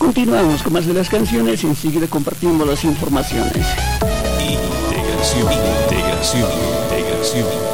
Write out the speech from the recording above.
Continuamos con más de las canciones y enseguida compartimos las informaciones. Integración.